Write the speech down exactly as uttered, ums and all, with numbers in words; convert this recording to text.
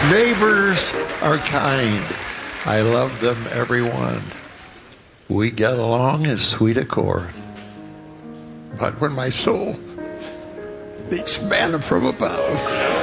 Neighbors are kind. I love them, everyone. We get along as sweet accord. But when my soul needs manna from above,